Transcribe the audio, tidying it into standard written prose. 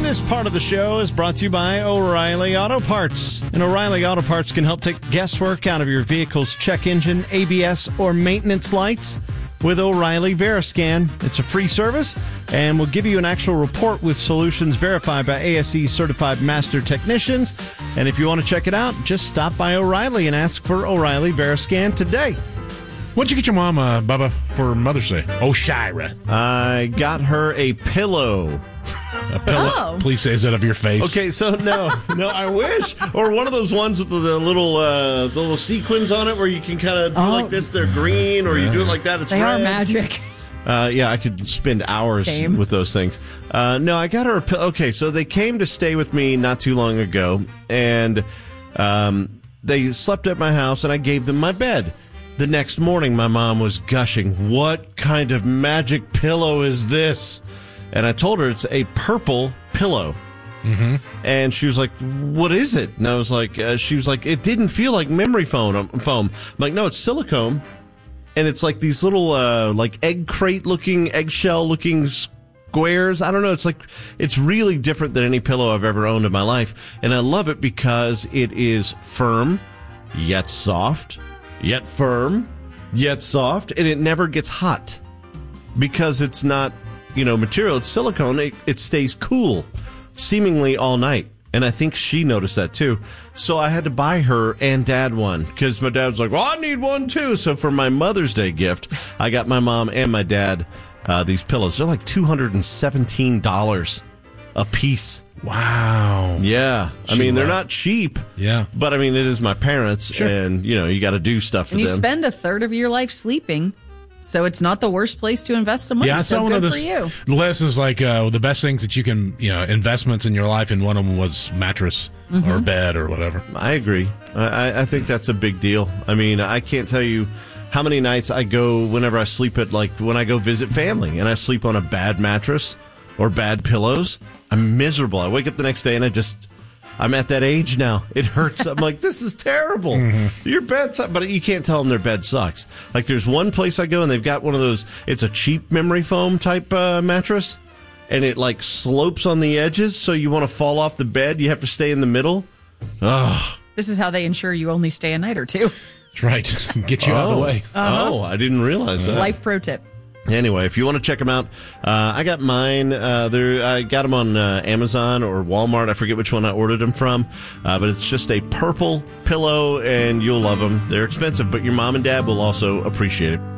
This part of the show is brought to you by O'Reilly Auto Parts. And O'Reilly Auto Parts can help take guesswork out of your vehicle's check engine, ABS, or maintenance lights with O'Reilly Veriscan. It's a free service and will give you an actual report with solutions verified by ASE certified master technicians. And if you want to check it out, just stop by O'Reilly and ask for O'Reilly Veriscan today. What'd you get your mom, Bubba, for Mother's Day? Oh, Shira. I got her a pillow. A pillow? Oh. Please say that of your face. Okay, so no, I wish. Or one of those ones with the little sequins on it where you can kind of do like this. They're green, or you do it like that. It's They red. are magic. Yeah, I could spend hours with those things. No, I got her a pillow. Okay, so they came to stay with me not too long ago, and they slept at my house, and I gave them my bed. The next morning, my mom was gushing, "What kind of magic pillow is this?" And I told her it's a purple pillow. Mm-hmm. And she was like, "What is it?" And I was like, she was like, "It didn't feel like memory foam." I'm like, "No, it's silicone." And it's like these little, like egg crate looking, eggshell looking squares. I don't know. It's really different than any pillow I've ever owned in my life. And I love it because it is firm, yet soft, yet firm, yet soft. And it never gets hot because it's not, material. It's silicone. It stays cool seemingly all night. And I think she noticed that too. So I had to buy her and Dad one because my dad was like, "Well, I need one too." So for my Mother's Day gift, I got my mom and my dad these pillows. They're like $217 a piece. Wow. Yeah. They're not cheap. Yeah. But it is my parents. Sure. And, you got to do stuff for And you them. spend a third of your life sleeping. So it's not the worst place to invest some money. Yeah, I saw one of for you. the lessons like the best things that you can, investments in your life, and one of them was mattress or bed or whatever. I agree. I think that's a big deal. I can't tell you how many nights I go whenever I sleep when I go visit family and I sleep on a bad mattress or bad pillows. I'm miserable. I wake up the next day and I'm at that age now. It hurts. I'm like, this is terrible. Mm-hmm. Your bed sucks. But you can't tell them their bed sucks. Like, there's one place I go, and they've got one of those, it's a cheap memory foam type mattress, and it, slopes on the edges, so you want to fall off the bed. You have to stay in the middle. Ugh. This is how they ensure you only stay a night or two. That's right. Get you out of the way. Oh, I didn't realize that. Life pro tip. Anyway, if you want to check them out, I got mine. I got them on Amazon or Walmart. I forget which one I ordered them from, but it's just a purple pillow, and you'll love them. They're expensive, but your mom and dad will also appreciate it.